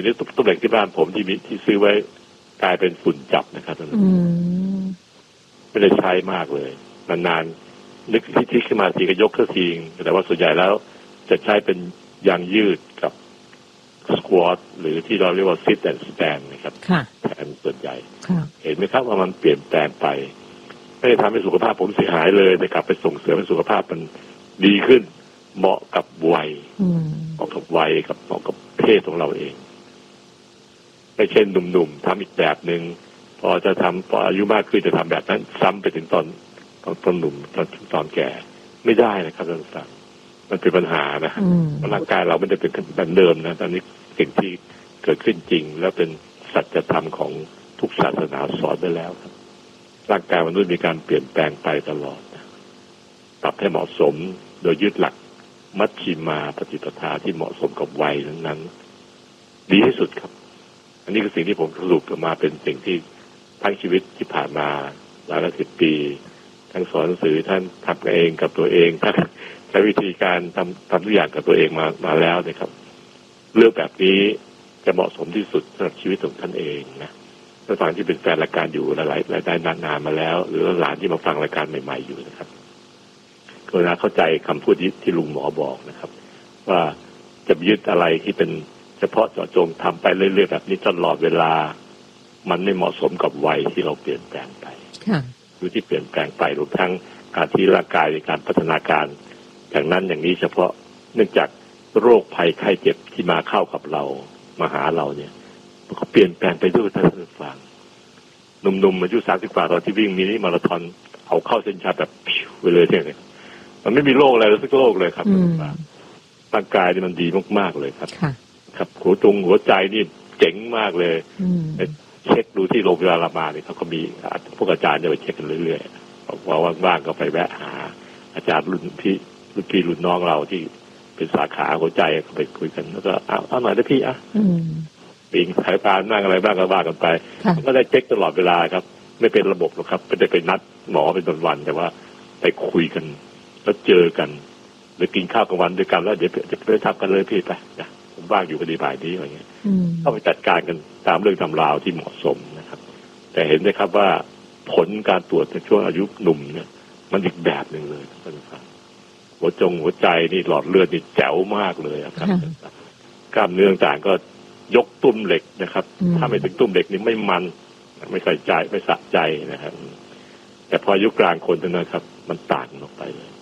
ทีนี้ตู้เหล็กที่บ้านผมที่ซื้อไว้กลายเป็นฝุ่นจับนะครับไม่ได้ใช้มากเลยนานๆนึกที่ขึ้นมาทีก็ยกเครื่องทีแต่ว่าส่วนใหญ่แล้วจะใช้เป็นยางยืดกับสควอตหรือที่เราเรียกว่าซิทแอนด์สแตนนะครับแทนส่วนใหญ่เห็นไหมครับว่ามันเปลี่ยนแปลงไปไม่ได้ทำให้สุขภาพผมเสียหายเลยแต่กลับไปส่งเสริมให้สุขภาพมันดีขึ้นเหมาะกับวัยเหมาะกับวัยกับเหมาะกับเพศของเราเองไม่เช่นหนุ่มๆทำอีกแบบหนึ่งพออายุมากขึ้นจะทำแบบนั้นซ้ำไปถึงตอนหนุ่มตอนแก่ไม่ได้นะครับท่านผู้ฟังมันเป็นปัญหานะร่างกายเราไม่ได้เป็นแบบเดิมนะตอนนี้สิ่งที่เกิดขึ้นจริงแล้วเป็นสัจธรรมของทุกศาสนาสอนไปแล้วครับร่างกายมนุษย์มีการเปลี่ยนแปลงไปตลอดปรับให้เหมาะสมโดยยึดหลักมัชฌิมาปฏิปทาที่เหมาะสมกับวัยนั้นดีที่สุดครับอันนี้คือสิ่งที่ผมสรุปออกมาเป็นสิ่งที่ทั้งชีวิตที่ผ่านมาหลาย10 ปีทั้งสอนหนังสือท่านทำเองกับตัวเองท่านใช้วิธีการทำทุกอย่างกับตัวเองมาแล้วนะครับเรื่องแบบนี้จะเหมาะสมที่สุดสำหรับชีวิตของท่านเองนะท่านฟังที่เป็นแฟนรายการอยู่หลายนานมาแล้วหรือหลานที่มาฟังรายการใหม่ๆอยู่นะครับก็น่าเข้าใจคำพูดที่ลุงหมอบอกนะครับว่าจะยึดอะไรที่เป็นเฉพาะเจาะจงทำไปเรื่อยๆแบบนี้ตลอดเวลามันไม่เหมาะสมกับวัยที่เราเปลี่ยนแปลงไปหรือที่เปลี่ยนแปลงไปรวมทั้งการที่ร่างกายในการพัฒนาการอย่างนั้นอย่างนี้เฉพาะเนื่องจากโรคภัยไข้เจ็บที่มาเข้ากับเรามาหาเราเนี่ยมันก็เปลี่ยนแปลงไปด้วยท่านผู้ฟังหนุ่มๆอายุ30 กว่าตอนที่วิ่งมินิมาราธอนเอาเข้าเส้นชัยแบบพิวไปเลยเนี่ยมันไม่มีโรคอะไรสักโรคเลยครับร่างกายนี่มันดีมากๆเลยครับครับหัวใจนี่เจ๋งมากเลยเช็คดูที่โรงพยาบาลรามาเนี่ยเขาก็มีพวกอาจารย์จะไปเช็คกันเรื่อยๆว่าว่างๆก็ไปแวะหาอาจารย์รุ่นพี่รุ่นน้องเราที่เป็นสาขาหัวใจก็ไปคุยกันแล้วก็เอาหน่อยนะพี่ปิงสายตานั่งอะไรบ้างก็ว่ากันไปก็ได้เช็คตลอดเวลาครับไม่เป็นระบบหรอกครับไม่ได้ไปนัดหมอเป็นวันๆแต่ว่าไปคุยกันแล้วเจอกันหรือกินข้าวกลางวันด้วยกันแล้วเดี๋ยวจะไปทำกันเลยพี่ไปนะผมว่างอยู่พอดีบ่ายนี้อะไรเงี้ยเข้าไปจัดการกันตามเรื่องตำราวที่เหมาะสมนะครับแต่เห็นไหมครับว่าผลการตรวจในช่วงอายุหนุ่มเนี่ยมันอีกแบบหนึ่งเลยท่านผู้ฟังหัวใจนี่หลอดเลือดนี่แจ๋วมากเลยครับกล้ามเนื้อต่างก็ยกตุ้มเหล็กนะครับถ้าไม่ถึงตุ้มเหล็กนี่ไม่มันไม่ใส่ใจไม่สะใจนะครับแต่พออายุกลางคนเท่านั้นครับมันต่างออกไปเลย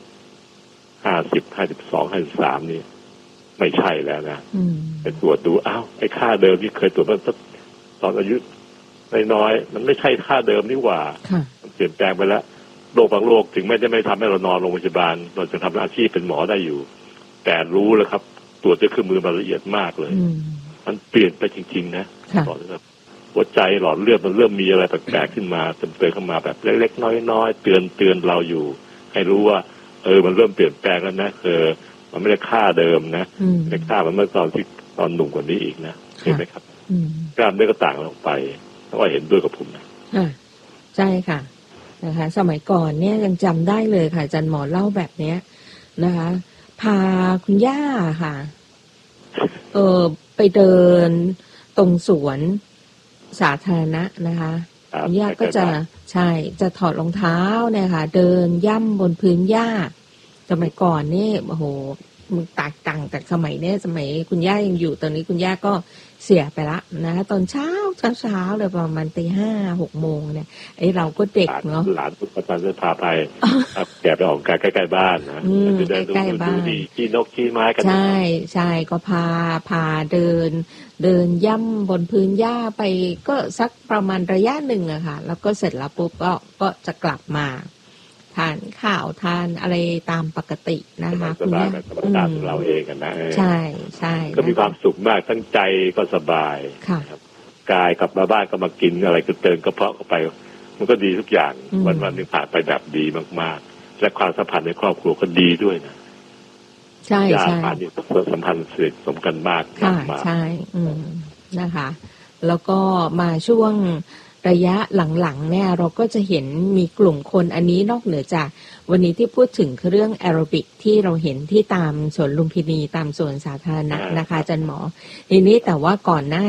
50 52 53นี่ไม่ใช่แล้วนะไปตรวจดูอ้าวไอ้ค่าเดิมที่เคยตรวจเมื่อตอนอายุน้อยๆมันไม่ใช่ค่าเดิมนี่หว่ามันเปลี่ยนแปลงไปแล้วโรคบางโรคถึงแม้จะไม่ทำให้เรานอนโรงพยาบาลเราจะทำอาชีพเป็นหมอได้อยู่แต่รู้แล้วครับตรวจด้วยเครื่องมือมาละเอียดมากเลยมันเปลี่ยนไปจริงๆนะบอกเลยครับหัวใจหลอดเลือดมันเริ่มมีอะไรแปลกๆขึ้นมาเติมเข้ามาแบบเล็กๆน้อยๆเตือนเราอยู่ให้รู้ว่ามันเริ่มเปลี่ยนแปลงแล้วนะมันไม่ได้ค่าเดิมนะไม่ได้ค่ามันเมื่อตอนหนุ่มกว่านี้อีกนะเห็นไหมครับกล้ามเนื้อก็ต่างออกไปเพราะว่าเห็นด้วยกับผมนะใช่ค่ะนะคะสมัยก่อนเนี่ยยังจำได้เลยค่ะอาจารย์หมอเล่าแบบเนี้ยนะคะพาคุณย่าค่ะไปเดินตรงสวนสาธารณะนะคะคุณย่าก็จะถอดรองเท้าเนี่ยค่ะเดินย่ำบนพื้นหญ้าสมัยก่อนนี่โอ้โหมันแตกต่างจากสมัยนี้สมัยคุณย่ายังอยู่ตอนนี้คุณย่าก็เสียไปละนะตอนเช้าเลยประมาณ5-6 โมงเนี่ยไอ้เราก็เด็กเนาะหลานทุกคนจะพาไปแกไปออกกใกล้ๆบ้านนะใกล้ๆบ้านขี้นกขี้ไม้กันใช่ก็พาเดินย่ำบนพื้นหญ้าไปก็สักประมาณระยะหนึ่งอะค่ะแล้วก็เสร็จแล้วปุ๊บก็จะกลับมาทานข้าวทานอะไรตามปกตินะคะคุณย่าธรรมชาติของเราเองกันนะใช่ก็มีความสุขมากทั้งใจก็สบายครับกายกลับมาบ้านก็มากินอะไรก็เติมกระเพาะเข้าไปมันก็ดีทุกอย่างวันๆนึงผ่านไปแบบดีมากๆและความสัมพันธ์ในครอบครัวก็ดีด้วยนะใช่อันนี้สัมพันธ์สมกันมากใช่นะคะแล้วก็มาช่วงระยะหลังๆเนี่ยเราก็จะเห็นมีกลุ่มคนอันนี้นอกเหนือจากวันนี้ที่พูดถึงเรื่องแอโรบิกที่เราเห็นที่ตามสวนลุมพินีตามสวนสาธารณะนะคะอาจารย์หมอทีนี้แต่ว่าก่อนหน้า